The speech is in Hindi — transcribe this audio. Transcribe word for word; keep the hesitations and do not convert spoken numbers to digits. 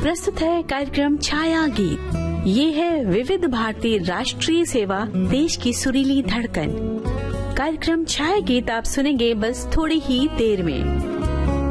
प्रस्तुत है कार्यक्रम छाया गीत। ये है विविध भारती राष्ट्रीय सेवा, देश की सुरीली धड़कन। कार्यक्रम छाया गीत आप सुनेंगे बस थोड़ी ही देर में।